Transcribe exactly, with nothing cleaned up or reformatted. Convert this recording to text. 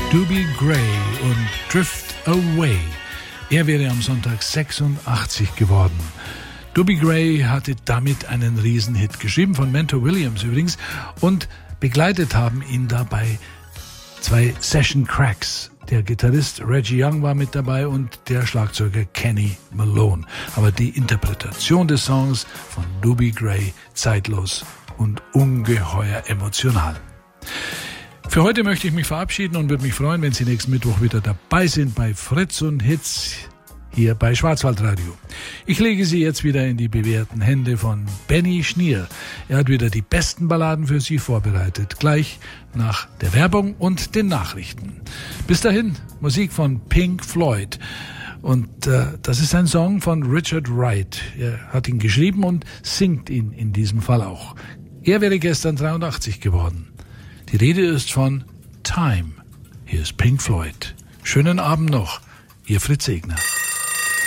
Doobie Gray und Drift Away. Er wäre am Sonntag sechsundachtzig geworden. Doobie Gray hatte damit einen Riesenhit, geschrieben von Mentor Williams übrigens, und begleitet haben ihn dabei zwei Session Cracks. Der Gitarrist Reggie Young war mit dabei und der Schlagzeuger Kenny Malone. Aber die Interpretation des Songs von Doobie Gray zeitlos und ungeheuer emotional. Für heute möchte ich mich verabschieden und würde mich freuen, wenn Sie nächsten Mittwoch wieder dabei sind bei Fritz und Hits hier bei Schwarzwaldradio. Ich lege Sie jetzt wieder in die bewährten Hände von Benny Schnier. Er hat wieder die besten Balladen für Sie vorbereitet, gleich nach der Werbung und den Nachrichten. Bis dahin, Musik von Pink Floyd. Und äh, das ist ein Song von Richard Wright. Er hat ihn geschrieben und singt ihn in diesem Fall auch. Er wäre gestern dreiundachtzig geworden. Die Rede ist von Time. Hier ist Pink Floyd. Schönen Abend noch, Ihr Fritz Egner.